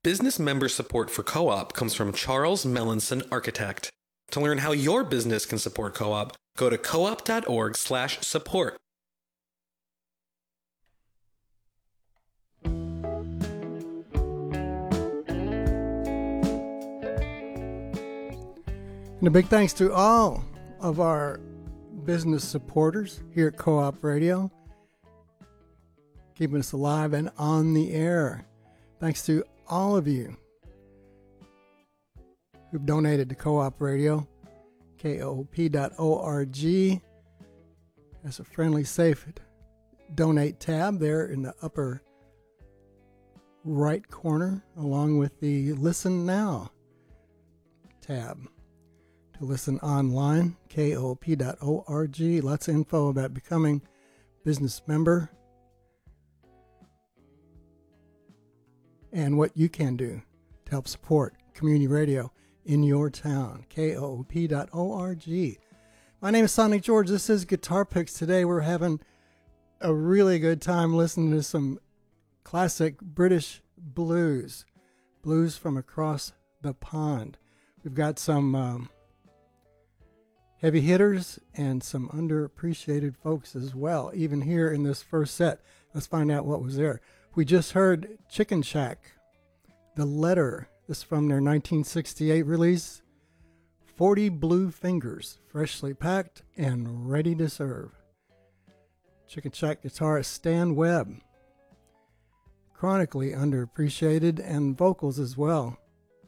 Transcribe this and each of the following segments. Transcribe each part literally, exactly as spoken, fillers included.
Business member support for Co-op comes from Charles Melanson Architect. To learn how your business can support Co-op, go to coop.org slash support. And a big thanks to all of our business supporters here at Co-op Radio, keeping us alive and on the air. Thanks to all of you who've donated to Co-op Radio. K O O P dot org has a friendly, safe donate tab there in the upper right corner, along with the Listen Now tab. To listen online, K O O P dot org. Lots of info about becoming business member and what you can do to help support community radio in your town, K O O P dot org. My name is Sonic George. This is Guitar Picks. Today we're having a really good time listening to some classic British blues, blues from across the pond. We've got some um, heavy hitters and some underappreciated folks as well, even here in this first set. Let's find out what was there. We just heard Chicken Shack, The Letter. This is from their nineteen sixty-eight release, forty Blue Fingers, freshly packed and ready to serve. Chicken Shack guitarist Stan Webb, chronically underappreciated, and vocals as well.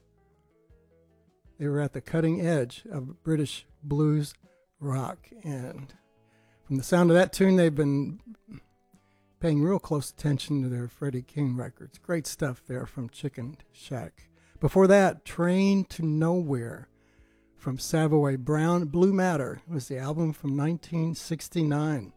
They were at the cutting edge of British blues rock, and from the sound of that tune, they've been paying real close attention to their Freddie King records. Great stuff there from Chicken Shack. Before that, Train to Nowhere from Savoy Brown. Blue Matter was the album from nineteen sixty-nine.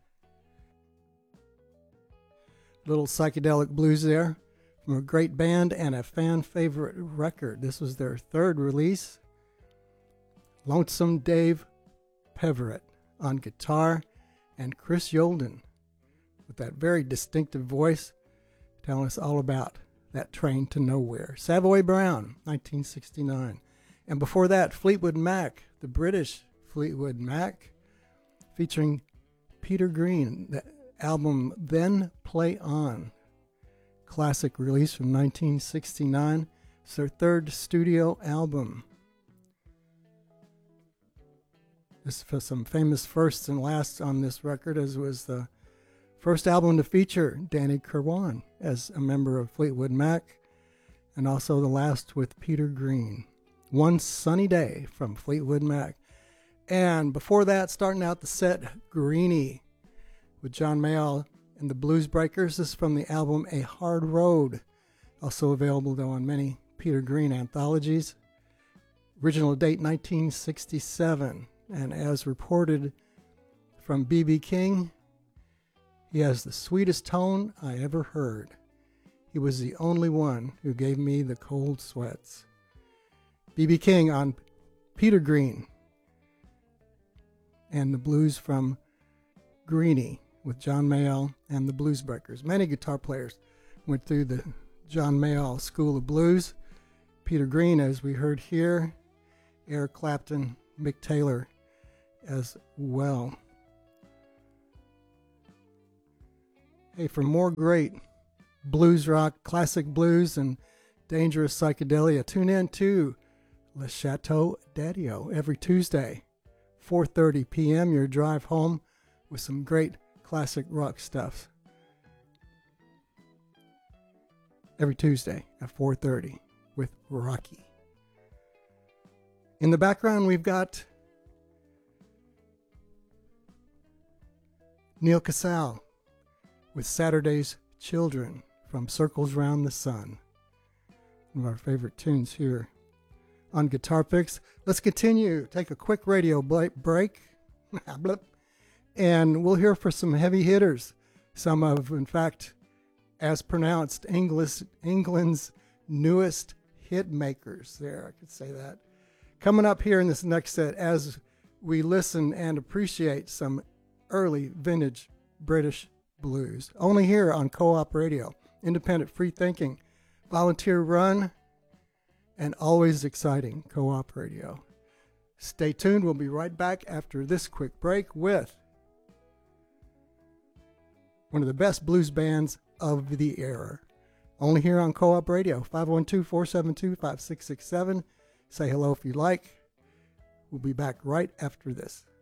Little psychedelic blues there from a great band and a fan favorite record. This was their third release. Lonesome Dave Peverett on guitar, and Chris Yolden with that very distinctive voice telling us all about that Train to Nowhere. Savoy Brown, nineteen sixty-nine. And before that, Fleetwood Mac, the British Fleetwood Mac, featuring Peter Green. The album Then Play On, classic release from nineteen sixty-nine. It's their third studio album. This for some famous firsts and lasts on this record, as was the first album to feature Danny Kirwan as a member of Fleetwood Mac, and also the last with Peter Green. One Sunny Day from Fleetwood Mac. And before that, starting out the set, Greenie with John Mayall and the Blues Breakers. This is from the album A Hard Road, also available though on many Peter Green anthologies. Original date nineteen sixty-seven, and as reported from B B King, he has the sweetest tone I ever heard. He was the only one who gave me the cold sweats. B B King on Peter Green and the blues from Greenie with John Mayall and the Blues Breakers. Many guitar players went through the John Mayall School of Blues. Peter Green, as we heard here, Eric Clapton, Mick Taylor as well. Hey, for more great blues rock, classic blues, and dangerous psychedelia, tune in to Le Chateau Daddio every Tuesday, four thirty p.m. Your drive home with some great classic rock stuff. Every Tuesday at four thirty with Rocky. In the background, we've got Neal Casal with Saturday's Children from Circles Round the Sun. One of our favorite tunes here on Guitar Picks. Let's continue. Take a quick radio break. And we'll hear for some heavy hitters. Some of, in fact, as pronounced, English, England's newest hit makers. There, I could say that. Coming up here in this next set, as we listen and appreciate some early vintage British blues. Only here on Co-op Radio. Independent, free thinking, volunteer run, and always exciting co-op radio. Stay tuned. We'll be right back after this quick break with one of the best blues bands of the era. Only here on Co-op Radio, five one two, four seven two, five six six seven. Say hello if you like. We'll be back right after this.